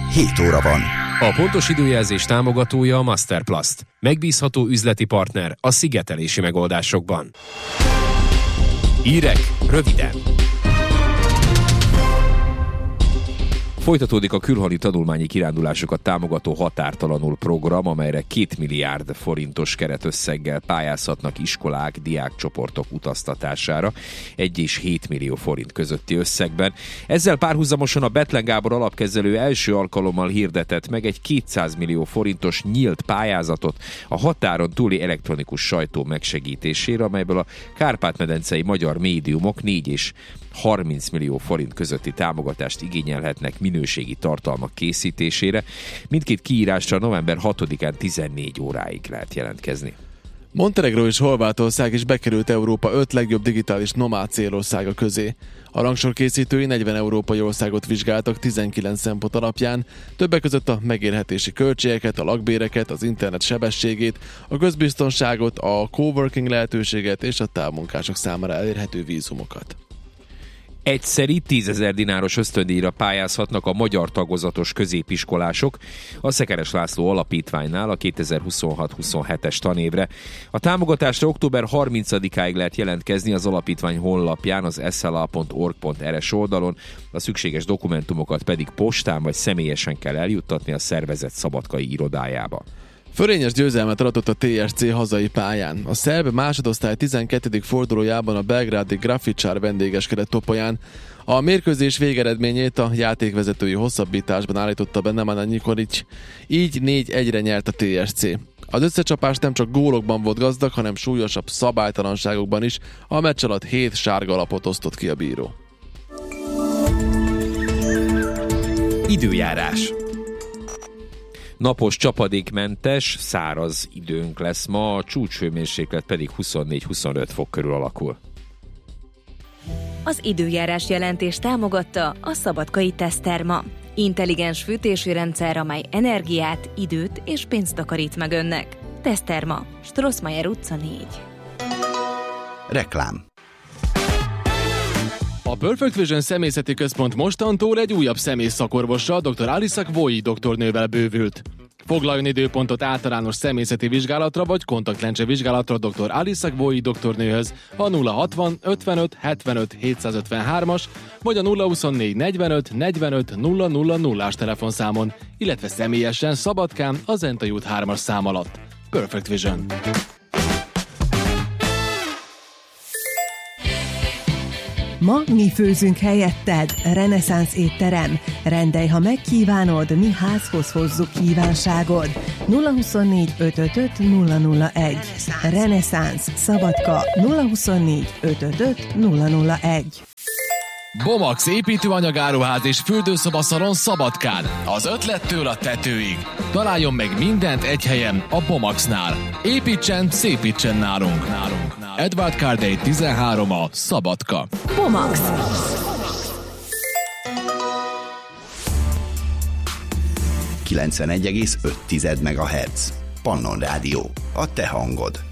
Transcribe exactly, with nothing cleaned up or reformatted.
hét óra van. A pontos időjelzés támogatója a Masterplast. Megbízható üzleti partner a szigetelési megoldásokban. Hírek röviden. Folytatódik a külhoni tanulmányi kirándulásokat támogató Határtalanul program, amelyre két milliárd forintos keretösszeggel pályázhatnak iskolák, diákcsoportok utaztatására, egy és hét millió forint közötti összegben. Ezzel párhuzamosan a Bethlen Gábor alapkezelő első alkalommal hirdetett meg egy kétszáz millió forintos nyílt pályázatot a határon túli elektronikus sajtó megsegítésére, amelyből a kárpát-medencei magyar médiumok négy és harminc millió forint közötti támogatást igényelhetnek minőségi tartalmak készítésére. Mindkét kiírásra november hatodikán tizennégy óráig lehet jelentkezni. Montenegro és Horvátország is bekerült Európa öt legjobb digitális nomád célországa közé. A rangsor készítői negyven európai országot vizsgáltak tizenkilenc szempont alapján, többek között a megélhetési költségeket, a lakbéreket, az internet sebességét, a közbiztonságot, a coworking lehetőséget és a távmunkások számára elérhető vízumokat. Egyszeri tízezer dináros ösztöndíjra pályázhatnak a magyar tagozatos középiskolások a Szekeres László Alapítványnál a kétezer-huszonhat huszonhetes tanévre. A támogatásra október harmincadikáig lehet jelentkezni az alapítvány honlapján, az es el á pont org pont er es oldalon, a szükséges dokumentumokat pedig postán vagy személyesen kell eljuttatni a szervezet szabadkai irodájába. Fölényes győzelmet aratott a té es cé hazai pályán. A szerb másodosztály tizenkettedik fordulójában a belgrádi Grafičar vendégeskedett Topolyán. A mérkőzés végeredményét a játékvezetői hosszabbításban állította be Nemanja Nikolić, így négy egyre nyert a té es cé. Az összecsapás nem csak gólokban volt gazdag, hanem súlyosabb szabálytalanságokban is, a meccs alatt hét sárga lapot osztott ki a bíró. Időjárás. Napos, csapadékmentes, száraz időnk lesz ma, a csúcshőmérséklet pedig huszonnégy-huszonöt fok körül alakul. Az időjárás jelentés támogatta a Szabadkai Teszterma. Intelligens fűtési rendszer, amely energiát, időt és pénzt takarít meg önnek. Teszterma, Strossmayer utca négy. Reklám. A Perfect Vision Személyzeti Központ mostantól egy újabb személyszakorvossal, dr. Aliszak Vói doktornővel bővült. Foglaljon időpontot általános személyzeti vizsgálatra vagy kontaktlencse vizsgálatra dr. Aliszak Vói doktornőhöz a nulla hatvan ötvenöt hetvenöt hétszázötvenhármas vagy a nulla huszonnégy negyvenöt negyvenöt nulla nulla nullás telefonszámon, illetve személyesen Szabadkán a Zentai út hármas szám alatt. Perfect Vision. Ma mi főzünk helyetted. Reneszánsz étterem. Rendelj, ha megkívánod, mi házhoz hozzuk kívánságod. nulla huszonnégy ötvenöt nulla nulla egy. Reneszánsz Szabadka nulla huszonnégy ötvenöt nulla nulla egy. Bomax építőanyagáruház és fürdőszobaszalon Szabadkán. Az ötlettől a tetőig. Találjon meg mindent egy helyen a Bomaxnál. Építsen, szépítsen nálunk. nálunk. Edward Cardey tizenhárom a Szabadka. Bomax. kilencvenegy egész öt megahertz. Pannon Rádió. A te hangod.